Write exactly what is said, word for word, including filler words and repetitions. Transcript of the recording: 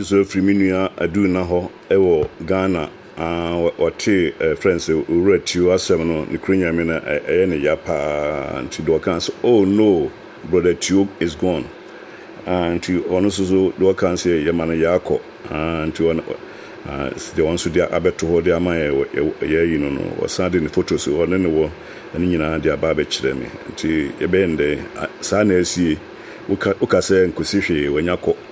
so free minua adu na ho ewo Ghana ah wɔte friends owura tiw asɛm no ne krunya me na ɛyɛ ne yapa nti do kan so oh no brother Tiw is gone and to ono so do kan say yema no yakɔ and to uh the ones who they abeto ho dia man ye you know wasade ne photos ho ne ne wo ne nyina dia ba be kire me nti ebe nde sa na asie uka uka say nkosi hwe wanyakɔ